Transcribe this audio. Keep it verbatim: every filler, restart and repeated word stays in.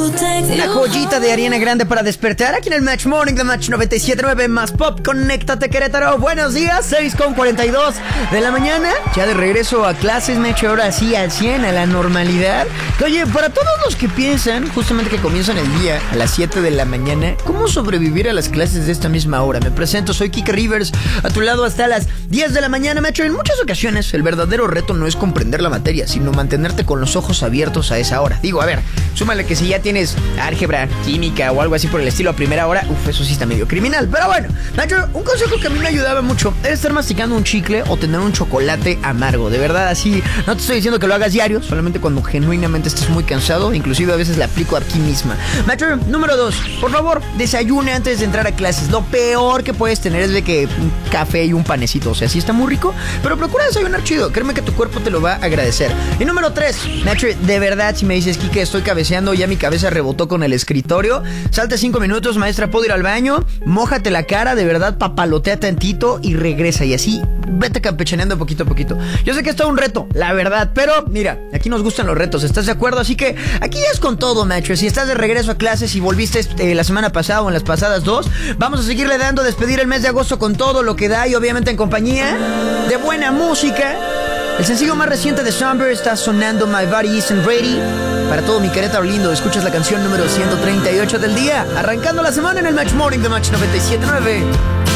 Una joyita de Ariana Grande para despertar aquí en el Match Morning de Match noventa y siete punto nueve más Pop. Conéctate, Querétaro. Buenos días, seis con cuarenta y dos de la mañana. Ya de regreso a clases, me he hecho ahora sí al cien, a la normalidad. Oye, para todos los que piensan justamente que comienzan el día a las siete de la mañana, ¿cómo sobrevivir a las clases de esta misma hora? Me presento, soy Kike Rivers, a tu lado hasta las diez de la mañana. Me he hecho en muchas ocasiones el verdadero reto no es comprender la materia, sino mantenerte con los ojos abiertos a esa hora. Digo, a ver, súmale que si ya tienes álgebra, química o algo así por el estilo a primera hora, uff, eso sí está medio criminal. Pero bueno, Nacho, un consejo que a mí me ayudaba mucho era estar masticando un chicle o tener un chocolate amargo. De verdad, así, no te estoy diciendo que lo hagas diario, solamente cuando genuinamente estés muy cansado. Inclusive a veces la aplico aquí misma. Nacho, número dos, por favor, desayune antes de entrar a clases. Lo peor que puedes tener es de que un café y un panecito, o sea, sí está muy rico, pero procura desayunar chido. Créeme que tu cuerpo te lo va a agradecer. Y número tres, Nacho, de verdad, si me dices, Kike, estoy cabeceando, ya mi cabeza rebotó con el escritorio, salte cinco minutos, maestra, puedo ir al baño, mójate la cara, de verdad, papalotea tantito y regresa, y así vete campechaneando poquito a poquito. Yo sé que es todo un reto, la verdad, pero mira, aquí nos gustan los retos, ¿estás de acuerdo? Así que aquí ya es con todo, Nacho. Si estás de regreso a clases y volviste eh, la semana pasada o en las pasadas dos, vamos a seguirle dando, despedir el mes de agosto con todo lo que da y obviamente en compañía de buena música. El sencillo más reciente de Somber está sonando, My Body Isn't Ready. Para todo mi Querétaro lindo, escuchas la canción número ciento treinta y ocho del día, arrancando la semana en el Match Morning de Match noventa y siete punto nueve.